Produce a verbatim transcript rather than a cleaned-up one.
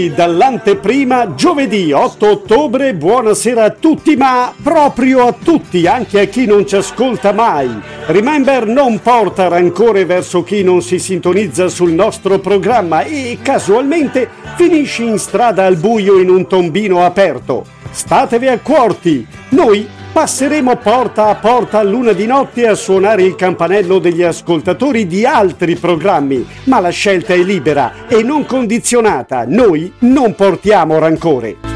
Dall'anteprima giovedì otto ottobre, buonasera a tutti, ma proprio a tutti, anche a chi non ci ascolta mai. Remember non porta rancore verso chi non si sintonizza sul nostro programma e casualmente finisci in strada al buio in un tombino aperto. Statevi accorti, noi passeremo porta a porta a luna di notte a suonare il campanello degli ascoltatori di altri programmi, ma la scelta è libera e non condizionata. Noi non portiamo rancore.